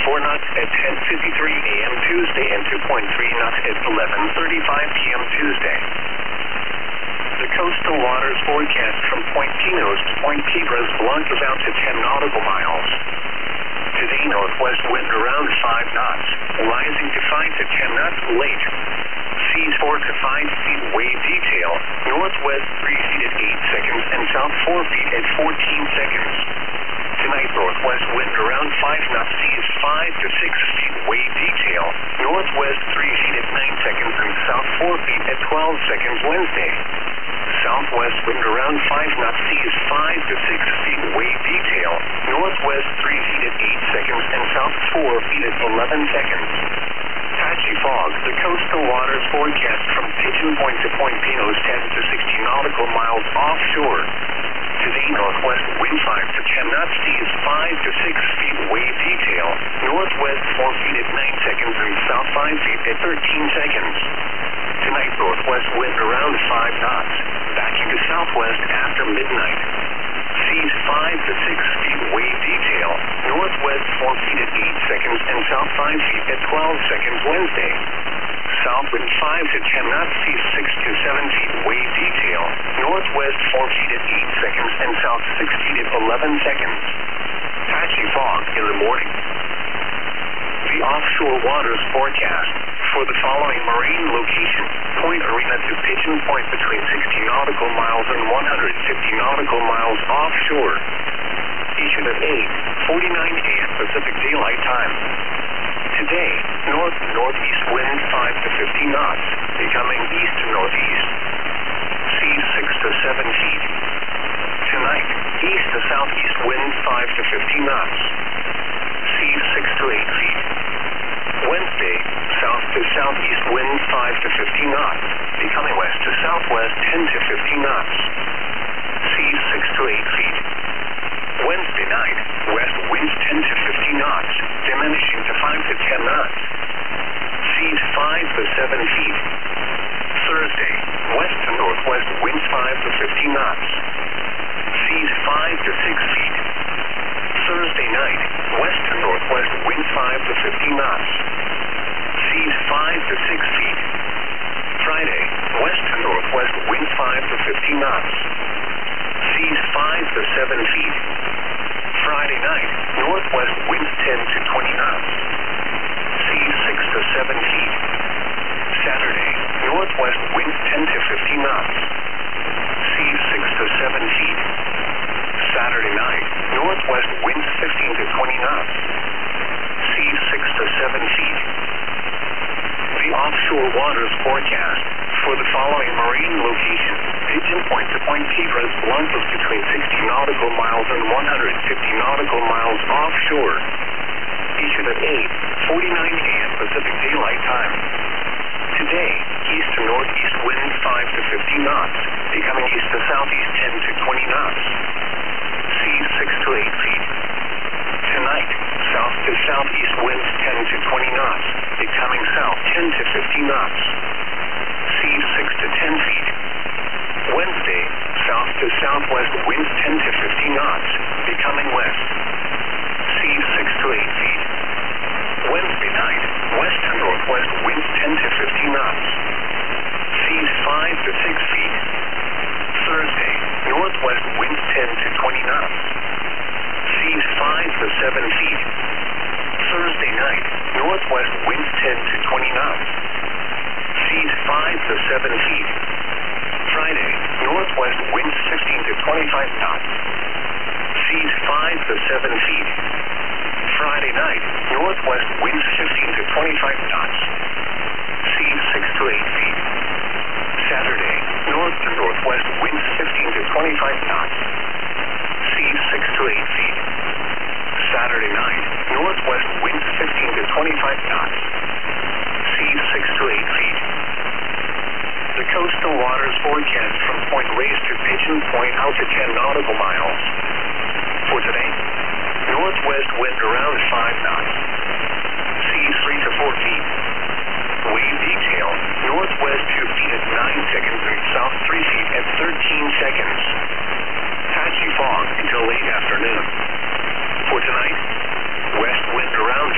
4 knots at 10:53 a.m. Tuesday and 2.3 knots at 11:35 p.m. Tuesday. The coastal waters forecast from Point Pinos to Point Piedras Blancas out to 10 nautical miles. Today, northwest wind around 5 knots, rising to 5 to 10 knots late. Seas 4 to 5 feet wave detail, northwest 3 feet at 8 seconds and south 4 feet at 14 seconds. Tonight, northwest wind around 5 knots, seas 5 to 6 feet wave detail, northwest 3 feet at 9 seconds and south 4 feet at 12 seconds Wednesday. Southwest wind around 5 knots, seas 5 to 6 feet wave detail, northwest 3 feet at 8 seconds and south 4 feet at 11 seconds. Patchy fog, the coastal waters forecast from Pigeon Point to Point Pinos 10 to 60 nautical miles offshore. Today, northwest wind 5 to 10 knots, seas 5 to 6 feet wave detail, northwest 4 feet at 9 seconds and south 5 feet at 13 seconds. Tonight, northwest wind around 5 knots, backing to southwest after midnight. Seas 5 to 6 feet wave detail, northwest 4 feet at 8 seconds and south 5 feet at 12 seconds Wednesday. South wind 5 to 10 knots, seas 6 to 7 feet wave detail, northwest 4 feet at 8 seconds and south 6 feet at 11 seconds. Patchy fog in the morning. The offshore waters forecast for the following marine location: Point Arena to Pigeon Point between 60 nautical miles and 150 nautical miles offshore. Issued at 8:49 a.m. Pacific Daylight Time. Today, north-northeast wind 5 to 15 knots, becoming east to northeast. Seas 6 to 7 feet. Tonight, east to southeast wind 5 to 15 knots. Seas 6 to 8 feet. Wednesday, south to southeast wind 5 to 15 knots, becoming west to southwest 10 to 15 knots. Seas 6 to 8 feet. Wednesday night, west winds 10 to 15 knots, diminishing to 5 to 10 knots. Seas 5 to 7 feet. Thursday, west to northwest winds 5 to 15 knots. Seas 5 to 6 feet. Thursday night, west to northwest winds 5 to 15 knots. Seas 5 to 6 feet. Friday, west to northwest winds 5 to 15 knots. Seas 5 to 7 feet. Friday night, northwest winds 10 to 20 knots. Seas 6 to 7 feet. Saturday, northwest winds 10 to 15 knots. Seas 6 to 7 feet. Saturday night, northwest winds 15 to 20 knots. Seas 6 to 7 feet. The offshore waters forecast for the following marine location: Pigeon Point to Point Piedras Blancas between 60 nautical miles and 150 nautical miles offshore. Issued at 8:49 a.m. Pacific Daylight Time. Today, east to northeast wind 5 to 15 knots, becoming east to southeast 10 to 20 knots. Seas 6 to 8 feet. Tonight, south to southeast winds 10 to 20 knots, becoming south 10 to 15 knots. Seas 6 to 10 feet. Wednesday, south to southwest winds 10 to 15 knots, becoming west. Seas 6 to 8 feet. Wednesday night, west to northwest winds 10 to 15 knots. Seas 5 to 6 feet. Thursday, northwest winds 10 to 20 knots. Seas 5 to 7 feet. Thursday night, northwest winds 10 to 20 knots. Seas 5 to 7 feet. Friday, northwest winds 15 to 25 knots. Seas 5 to 7 feet. Friday night, northwest winds 15 to 25 knots. Seas 6 to 8 feet. Saturday, north to northwest winds 15 to 25 knots. Seas 6 to 8 feet. Saturday night, northwest winds 15 to 25 knots. Seas 6 to 8 feet. The coastal waters forecast from Point Reyes to Pigeon Point out to 10 nautical miles. For today, northwest wind around 5 knots,